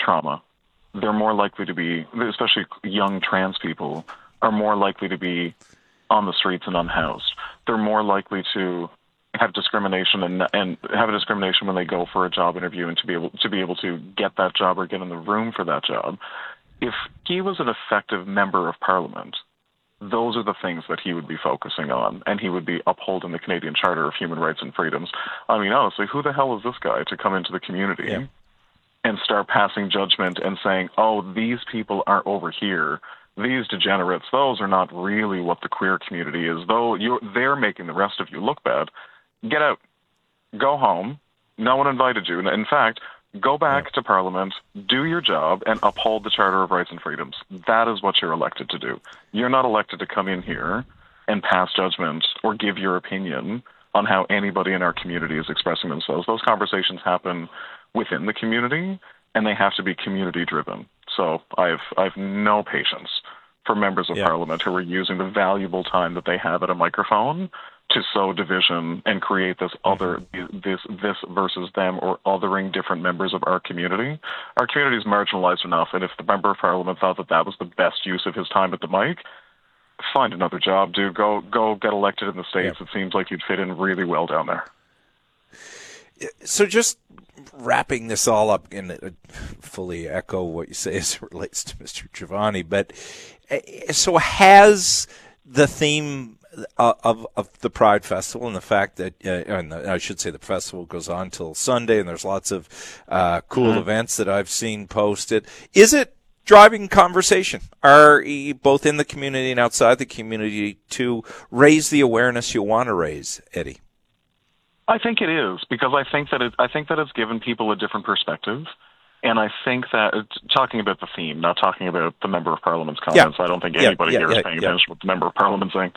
trauma, they're more likely to be, especially young trans people, are more likely to be on the streets and unhoused. They're more likely to have discrimination and have a discrimination when they go for a job interview and to be able to get that job or get in the room for that job. If he was an effective member of Parliament, those are the things that he would be focusing on, and he would be upholding the Canadian Charter of Human Rights and Freedoms. I mean, honestly, who the hell is this guy to come into the community and start passing judgment and saying, oh, these people are over here, these degenerates, those are not really what the queer community is, though they're making the rest of you look bad. Get out. Go home. No one invited you. In fact, go back to Parliament, do your job, and uphold the Charter of Rights and Freedoms. That is what you're elected to do. You're not elected to come in here and pass judgment or give your opinion on how anybody in our community is expressing themselves. Those conversations happen within the community, and they have to be community-driven. So I have no patience for members of Parliament who are using the valuable time that they have at a microphone to sow division and create this this versus them, or othering different members of our community. Our community is marginalized enough, and if the member of Parliament thought that was the best use of his time at the mic, find another job, dude. Go get elected in the States. It seems like you'd fit in really well down there. So just wrapping this all up, and fully echo what you say as it relates to Mr. Giovanni, but so has the theme of the Pride Festival and the fact that, I should say the festival goes on till Sunday, and there's lots of cool events that I've seen posted. Is it driving conversation? Are both in the community and outside the community to raise the awareness you want to raise, Eddie? I think it is, because I think that it's given people a different perspective. And I think that, talking about the theme, not talking about the Member of Parliament's comments, I don't think anybody here is paying attention to what the Member of Parliament's saying.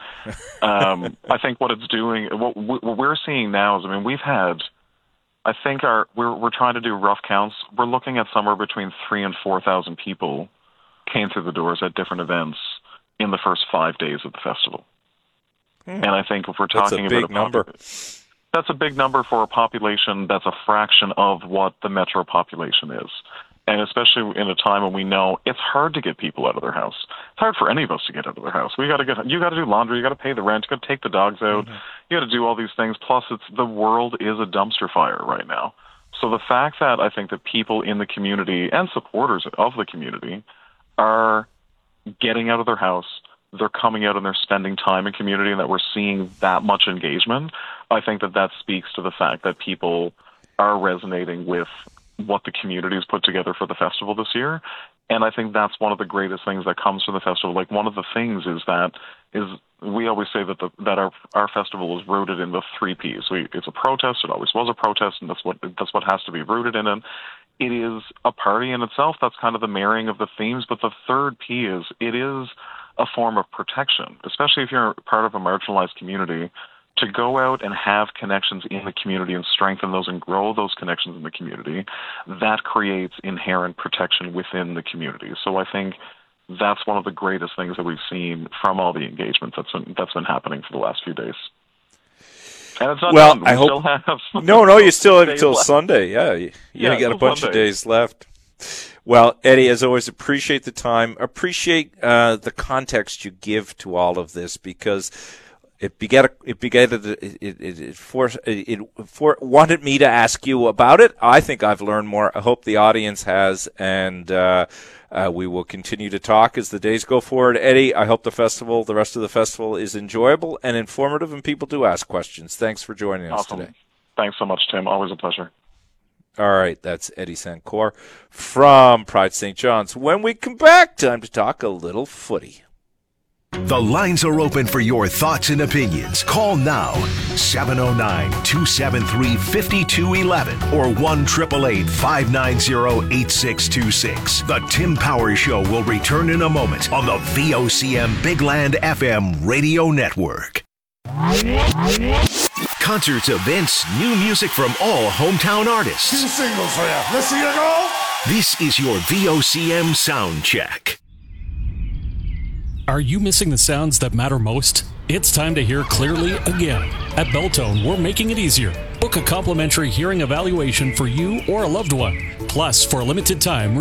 I think what it's doing, what we're seeing now is, we've had, I think we're trying to do rough counts. We're looking at somewhere between 3,000 and 4,000 people came through the doors at different events in the first 5 days of the festival. And I think if we're talking about a number. That's a big number for a population that's a fraction of what the metro population is. And especially in a time when we know it's hard to get people out of their house. It's hard for any of us to get out of their house. You got to do laundry, you got to pay the rent, you got to take the dogs out, you got to do all these things. Plus, the world is a dumpster fire right now. So the fact that I think that people in the community and supporters of the community are getting out of their house, they're coming out and they're spending time in community, and that we're seeing that much engagement, I think that speaks to the fact that people are resonating with what the community has put together for the festival this year. And I think that's one of the greatest things that comes from the festival. Like, one of the things is we always say that our festival is rooted in the 3 Ps. It's a protest. It always was a protest, and that's what has to be rooted in it. It is a party in itself. That's kind of the marrying of the themes. But the third P is it is a form of protection, especially if you're part of a marginalized community, to go out and have connections in the community and strengthen those and grow those connections in the community. That creates inherent protection within the community. So I think that's one of the greatest things that we've seen from all the engagement that's been happening for the last few days. And it's not done. I hope. No, you still have until Sunday. Yeah, you got a bunch of days left. Well, Eddie, as always, appreciate the time. Appreciate the context you give to all of this, because it wanted me to ask you about it. I think I've learned more. I hope the audience has, and we will continue to talk as the days go forward. Eddie, I hope the rest of the festival is enjoyable and informative, and people do ask questions. Thanks for joining us today. Thanks so much, Tim. Always a pleasure. All right, that's Eddie Sancour from Pride St. John's. When we come back, time to talk a little footy. The lines are open for your thoughts and opinions. Call now, 709-273-5211 or 1-888-590-8626. The Tim Powers Show will return in a moment on the VOCM Big Land FM radio network. Concerts, events, new music from all hometown artists. 2 singles for you. Let's see you go. This is your VOCM sound check. Are you missing the sounds that matter most? It's time to hear clearly again. At Belltone, we're making it easier. Book a complimentary hearing evaluation for you or a loved one. Plus, for a limited time,